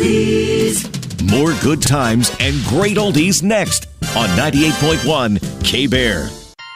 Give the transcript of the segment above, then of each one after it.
oldies. More good times and great oldies next on 98.1 K-Bear.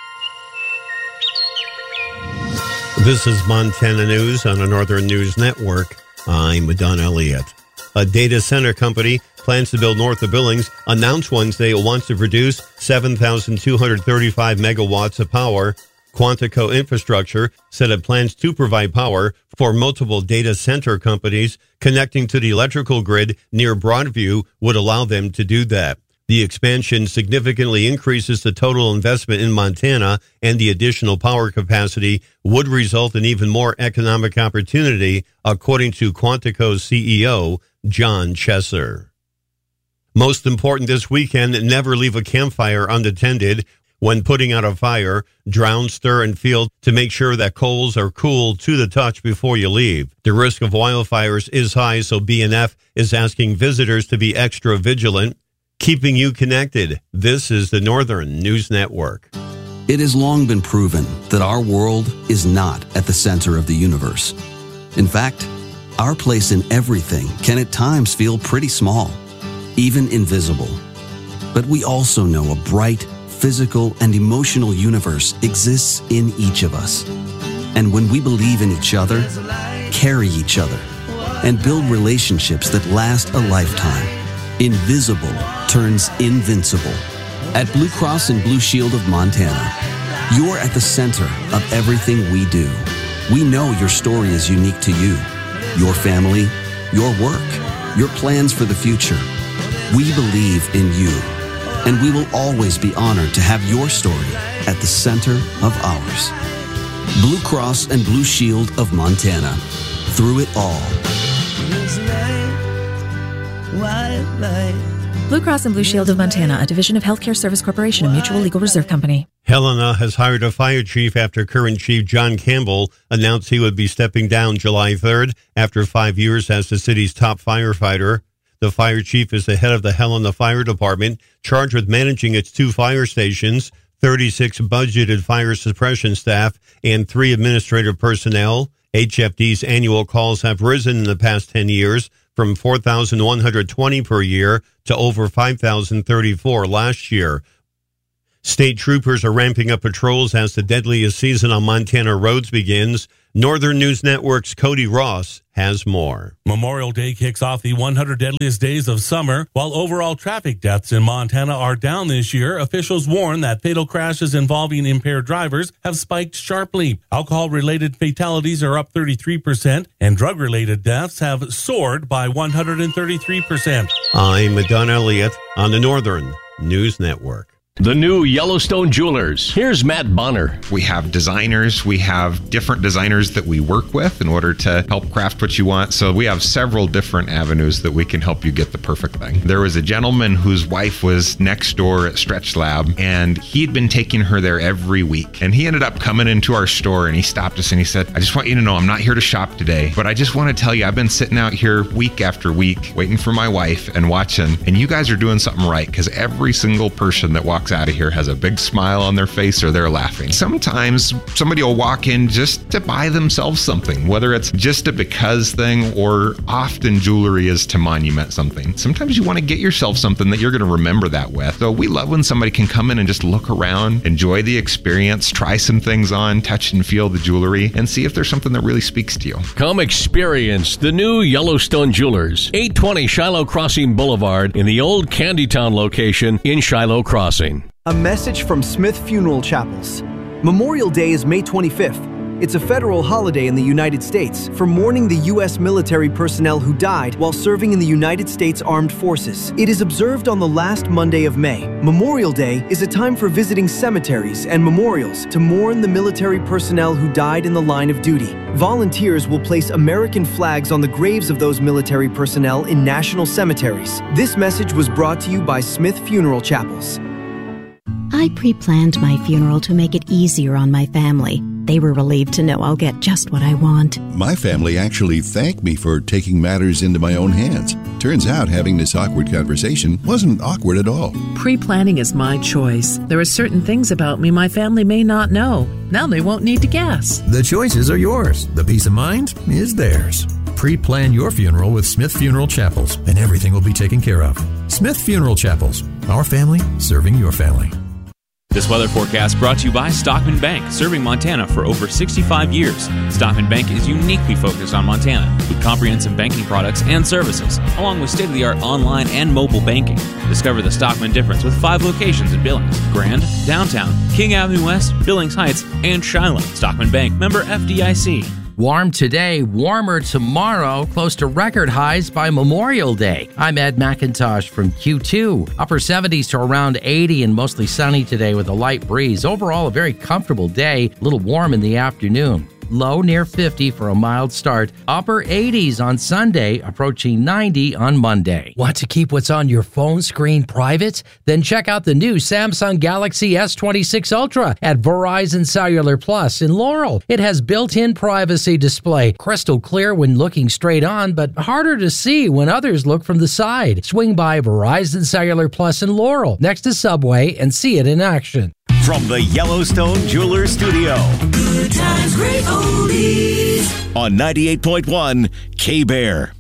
This is Montana News on the Northern News Network. I'm Don Elliott. A data center company plans to build north of Billings announced Wednesday it wants to produce 7,235 megawatts of power. Quantico Infrastructure said it plans to provide power for multiple data center companies. Connecting to the electrical grid near Broadview would allow them to do that. The expansion significantly increases the total investment in Montana, and the additional power capacity would result in even more economic opportunity, according to Quantico's CEO, John Chesser. Most important this weekend, never leave a campfire unattended. When putting out a fire, drown, stir, and feel to make sure that coals are cool to the touch before you leave. The risk of wildfires is high, so BNF is asking visitors to be extra vigilant. Keeping you connected. This is the Northern News Network. It has long been proven that our world is not at the center of the universe. In fact, our place in everything can at times feel pretty small, even invisible. But we also know a bright, physical, and emotional universe exists in each of us. And when we believe in each other, carry each other, and build relationships that last a lifetime, invisible turns invincible. At Blue Cross and Blue Shield of Montana, you're at the center of everything we do. We know your story is unique to you, your family, your work, your plans for the future. We believe in you, and we will always be honored to have your story at the center of ours. Blue Cross and Blue Shield of Montana. Through it all. Blue Cross and Blue Shield of Montana, a division of Healthcare Service Corporation, a mutual legal reserve company. Helena has hired a fire chief after current chief John Campbell announced he would be stepping down July 3rd after 5 years as the city's top firefighter. The fire chief is the head of the Helena Fire Department, charged with managing its 2 fire stations, 36 budgeted fire suppression staff, and 3 administrative personnel. HFD's annual calls have risen in the past 10 years, from 4,120 per year to over 5,034 last year. State troopers are ramping up patrols as the deadliest season on Montana roads begins. Northern News Network's Cody Ross has more. Memorial Day kicks off the 100 deadliest days of summer. While overall traffic deaths in Montana are down this year, officials warn that fatal crashes involving impaired drivers have spiked sharply. Alcohol-related fatalities are up 33%, and drug-related deaths have soared by 133%. I'm Don Elliott on the Northern News Network. The new Yellowstone Jewelers. Here's Matt Bonner. We have designers. We have different designers that we work with in order to help craft what you want. So we have several different avenues that we can help you get the perfect thing. There was a gentleman whose wife was next door at Stretch Lab, and he'd been taking her there every week. And he ended up coming into our store, and he stopped us and he said, I just want you to know I'm not here to shop today, but I just want to tell you I've been sitting out here week after week waiting for my wife and watching, and you guys are doing something right, because every single person that walks out of here has a big smile on their face or they're laughing. Sometimes somebody will walk in just to buy themselves something, whether it's just a because thing or often jewelry is to monument something. Sometimes you want to get yourself something that you're going to remember that with. So we love when somebody can come in and just look around, enjoy the experience, try some things on, touch and feel the jewelry, and see if there's something that really speaks to you. Come experience the new Yellowstone Jewelers, 820 Shiloh Crossing Boulevard in the old Candytown location in Shiloh Crossing. A message from Smith Funeral Chapels. Memorial Day is May 25th. It's a federal holiday in the United States for mourning the U.S. military personnel who died while serving in the United States Armed Forces. It is observed on the last Monday of May. Memorial Day is a time for visiting cemeteries and memorials to mourn the military personnel who died in the line of duty. Volunteers will place American flags on the graves of those military personnel in national cemeteries. This message was brought to you by Smith Funeral Chapels. I pre-planned my funeral to make it easier on my family. They were relieved to know I'll get just what I want. My family actually thanked me for taking matters into my own hands. Turns out having this awkward conversation wasn't awkward at all. Pre-planning is my choice. There are certain things about me my family may not know. Now they won't need to guess. The choices are yours. The peace of mind is theirs. Pre-plan your funeral with Smith Funeral Chapels, and everything will be taken care of. Smith Funeral Chapels. Our family serving your family. This weather forecast brought to you by Stockman Bank, serving Montana for over 65 years. Stockman Bank is uniquely focused on Montana with comprehensive banking products and services, along with state-of-the-art online and mobile banking. Discover the Stockman difference with 5 locations in Billings, Grand, Downtown, King Avenue West, Billings Heights, and Shiloh. Stockman Bank, member FDIC. Warm today, warmer tomorrow, close to record highs by Memorial Day. I'm Ed McIntosh from Q2. Upper 70s to around 80 and mostly sunny today with a light breeze. Overall, a very comfortable day, a little warm in the afternoon. Low near 50 for a mild start. Upper 80s on Sunday, approaching 90 on Monday. Want to keep what's on your phone screen private? Then check out the new Samsung Galaxy S26 Ultra at Verizon Cellular Plus in Laurel. It has built-in privacy display, crystal clear when looking straight on, but harder to see when others look from the side. Swing by Verizon Cellular Plus in Laurel, next to Subway, and see it in action. From the Yellowstone Jewelers Studio. Good times, great oldies. On 98.1 K-Bear.